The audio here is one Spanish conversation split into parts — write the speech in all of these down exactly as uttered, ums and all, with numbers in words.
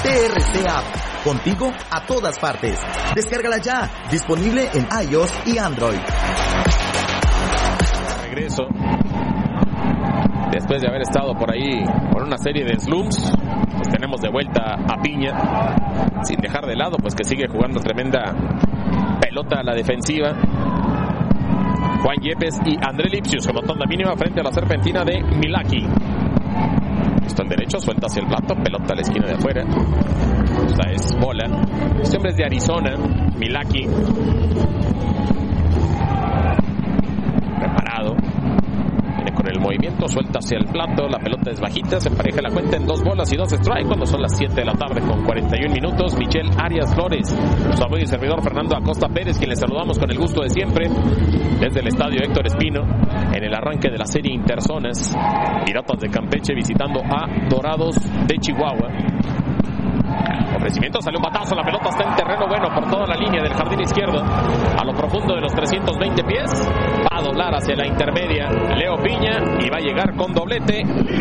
T R C App, contigo a todas partes. Descárgala ya, disponible en iOS y Android. Regreso. Después de haber estado por ahí con una serie de slumps, pues tenemos de vuelta a Piña, sin dejar de lado, pues que sigue jugando tremenda pelota a la defensiva. Juan Yepes y André Lipsius como tanda mínima frente a la serpentina de Milaki. Está en derecho, suelta hacia el plato, pelota a la esquina de afuera. Esta es bola. Este hombre es de Arizona, Milaki. Preparado. Con el movimiento, suelta hacia el plato, la pelota es bajita, se empareja la cuenta en dos bolas y dos strike cuando son las siete de la tarde con cuarenta y un minutos. Michel Arias Flores, su amigo y servidor Fernando Acosta Pérez, quien les saludamos con el gusto de siempre desde el estadio Héctor Espino en el arranque de la serie Interzonas. Piratas de Campeche visitando a Dorados de Chihuahua. Ofrecimiento, sale un batazo, la pelota está en terreno bueno por toda la línea del jardín izquierdo, a lo profundo de los trescientos veinte pies, va a doblar hacia la intermedia Leo Piña y va a llegar con doblete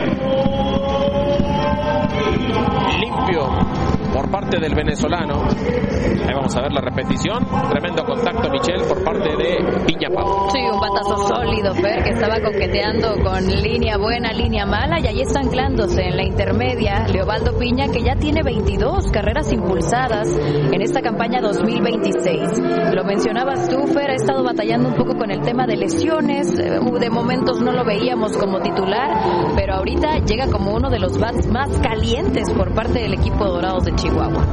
limpio por parte del venezolano. Ahí vamos a ver la repetición. Tremendo contacto, Michel, por parte de Piña Pau. Sí, un batazo sólido, Fer, que estaba coqueteando con línea buena, línea mala, y ahí está anclándose en la intermedia Leobaldo Piña, que ya tiene veintidós carreras impulsadas en esta campaña dos mil veintiséis. Lo mencionabas tú, Fer, ha estado batallando un poco con el tema de lesiones. De momentos no lo veíamos como titular, pero ahorita llega como uno de los bats más calientes por parte del equipo Dorados de Chihuahua.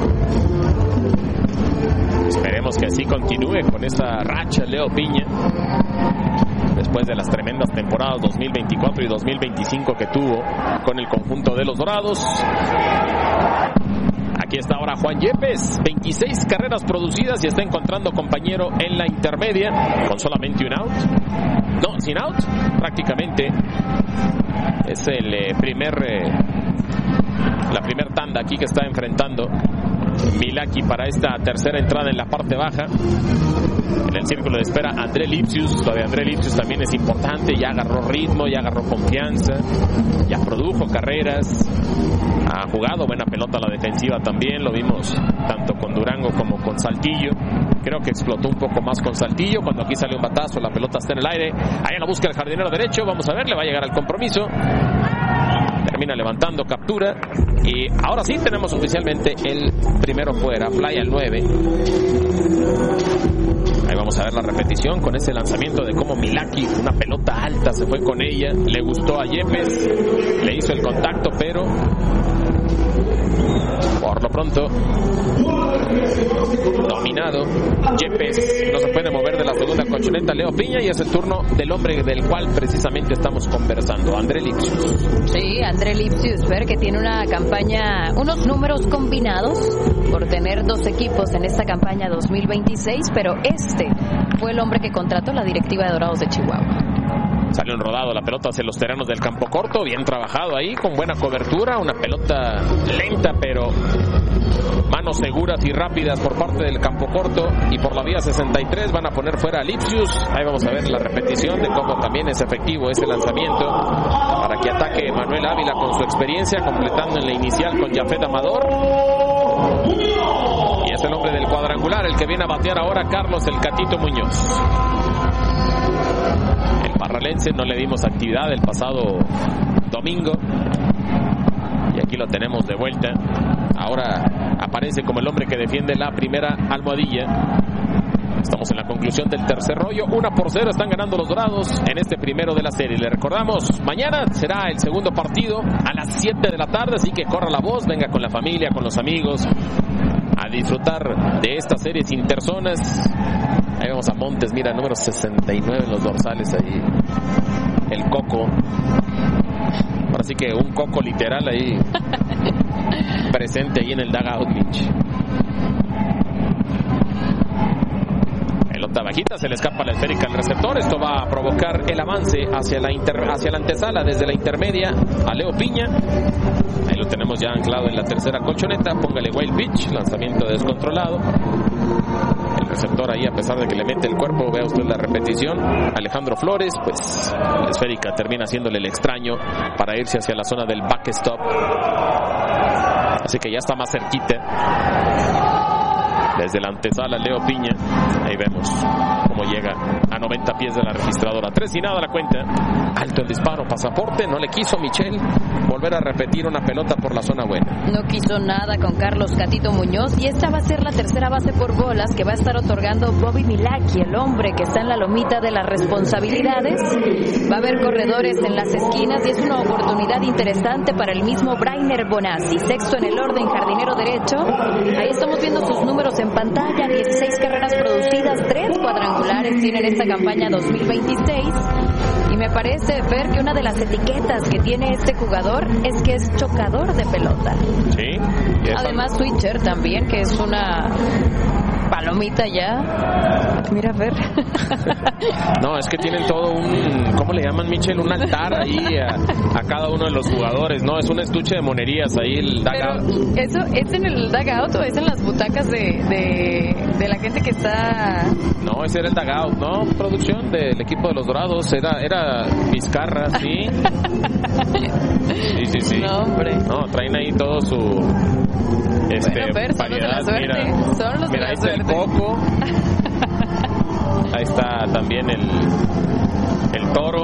Esperemos que así continúe con esta racha Leo Piña después de las tremendas temporadas dos mil veinticuatro y dos mil veinticinco que tuvo con el conjunto de los Dorados. Aquí está ahora Juan Yepes, veintiséis carreras producidas y está encontrando compañero en la intermedia con solamente un out. No, sin out, prácticamente es el eh, primer eh, la primer tanda aquí que está enfrentando Milaki para esta tercera entrada en la parte baja. En el círculo de espera André Lipsius. Lo de André Lipsius también es importante. Ya agarró ritmo, ya agarró confianza, ya produjo carreras, ha jugado buena pelota a la defensiva también. Lo vimos tanto con Durango como con Saltillo. Creo que explotó un poco más con Saltillo. Cuando aquí sale un batazo, la pelota está en el aire. Ahí en la búsqueda del jardinero derecho. Vamos a ver, le va a llegar al compromiso. Termina levantando captura. Y ahora sí tenemos oficialmente el primero fuera. Fly al nueve. Ahí vamos a ver la repetición con ese lanzamiento de cómo Milaki, una pelota alta, se fue con ella. Le gustó a Yepes. Le hizo el contacto, pero por lo pronto dominado Yepes. No se puede mover de la segunda colchoneta Leo Piña, y es el turno del hombre del cual precisamente estamos conversando, André Lipsius. Sí, André Lipsius, ver que tiene una campaña, unos números combinados por tener dos equipos en esta campaña dos mil veintiséis, pero este fue el hombre que contrató la directiva de Dorados de Chihuahua. Salió enrodado la pelota hacia los terrenos del campo corto, bien trabajado ahí, con buena cobertura, una pelota lenta pero manos seguras y rápidas por parte del campo corto, y por la vía sesenta y tres van a poner fuera a Lipsius. Ahí vamos a ver la repetición de cómo también es efectivo ese lanzamiento para que ataque Manuel Ávila con su experiencia, completando en la inicial con Jafet Amador. Y es el hombre del cuadrangular el que viene a batear ahora, Carlos el Catito Muñoz. El parralense no le dimos actividad el pasado domingo y aquí lo tenemos de vuelta. Ahora aparece como el hombre que defiende la primera almohadilla. Estamos en la conclusión del tercer rollo. Una por cero están ganando los Dorados en este primero de la serie. Le recordamos, mañana será el segundo partido a las siete de la tarde, así que corra la voz, venga con la familia, con los amigos a disfrutar de estas series interzonas. Ahí vamos a Montes, mira, número sesenta y nueve en los dorsales ahí. El coco. Ahora sí que un coco literal ahí presente ahí en el dugout, Mitch. Pelota bajita, se le escapa la esférica al receptor. Esto va a provocar el avance hacia la, inter, hacia la antesala desde la intermedia a Leo Piña. Ahí lo tenemos ya anclado en la tercera colchoneta. Póngale wild pitch, lanzamiento descontrolado. El receptor ahí, a pesar de que le mete el cuerpo, vea usted la repetición. Alejandro Flores, pues la esférica termina haciéndole el extraño para irse hacia la zona del backstop. Así que ya está más cerquita. Desde la antesala, Leo Piña. Ahí vemos cómo llega a noventa pies de la registradora. Tres y nada la cuenta. Alto el disparo, pasaporte. No le quiso Michel volver a repetir una pelota por la zona buena. No quiso nada con Carlos Catito Muñoz. Y esta va a ser la tercera base por bolas que va a estar otorgando Bobby Milwaukee, el hombre que está en la lomita de las responsabilidades. Va a haber corredores en las esquinas y es una oportunidad interesante para el mismo Brainer Bonazzi, sexto en el orden, jardinero derecho. Ahí estamos viendo sus números en pantalla, dieciséis carreras producidas, tres cuadrangulares tiene en esta campaña dos mil veintiséis. Y me parece, Fer, que una de las etiquetas que tiene este jugador es que es chocador de pelota. Sí. Además, Twitcher también, que es una palomita ya. Mira, Fer. No, es que tienen todo un, ¿cómo le llaman, Michel? Un altar ahí a, a cada uno de los jugadores, ¿no? Es un estuche de monerías ahí el dugout. Pero, ¿eso es en el dugout o es en las butacas de, de, de la gente que está...? No, ese era el dugout, ¿no? Producción del equipo de los Dorados. Era, era Vizcarra, sí. Sí, sí, sí. No, hombre. No, traen ahí todo su... Este, bueno, Fer, son los de la suerte. Mira, son los mira, de la ahí suerte. está el Coco. Ahí está también el, el Toro.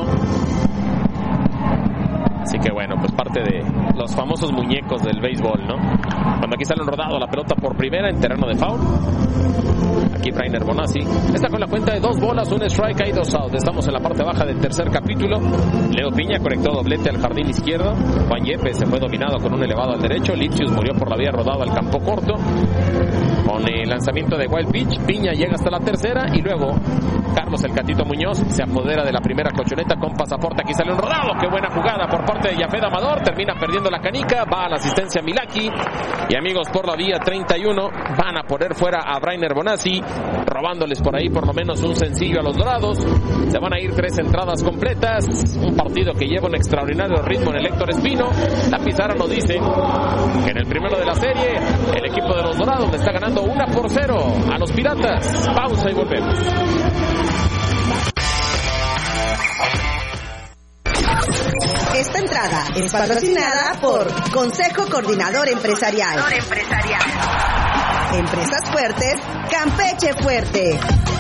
Así que bueno, pues parte de los famosos muñecos del béisbol, ¿no? Cuando aquí sale rodado la pelota por primera en terreno de foul. Aquí Brainer Bonazzi está con la cuenta de dos bolas, un strike, hay dos out. Estamos en la parte baja del tercer capítulo. Leo Piña conectó doblete al jardín izquierdo. Juan Yepes se fue dominado con un elevado al derecho. Lipsius murió por la vía rodada al campo corto. Con el lanzamiento de wild pitch, Piña llega hasta la tercera y luego Carlos el Catito Muñoz se apodera de la primera colchoneta con pasaporte. Aquí sale un rodado, qué buena jugada por parte de Yafet Amador. Termina perdiendo la canica, va a la asistencia Milwaukee. Y amigos, por la vía treinta y uno van a poner fuera a Brainer Bonazzi, robándoles por ahí por lo menos un sencillo a los Dorados. Se van a ir tres entradas completas, un partido que lleva un extraordinario ritmo en el Héctor Espino. La pizarra nos dice que en el primero de la serie el equipo de los Dorados le está ganando una por cero a los Piratas. Pausa y volvemos. Esta entrada es patrocinada por Consejo Coordinador Empresarial. Empresas fuertes, Campeche fuerte.